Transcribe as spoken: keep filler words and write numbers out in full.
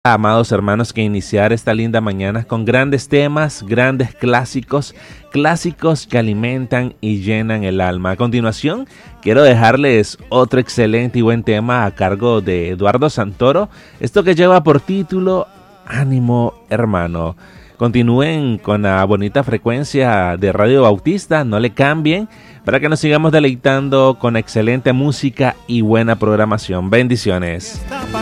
Amados hermanos, que iniciar esta linda mañana con grandes temas, grandes clásicos, clásicos que alimentan y llenan el alma. A continuación, quiero dejarles otro excelente y buen tema a cargo de Eduardo Santoro, esto que lleva por título Ánimo Hermano. Continúen con la bonita frecuencia de Radio Bautista, no le cambien, para que nos sigamos deleitando con excelente música y buena programación. Bendiciones.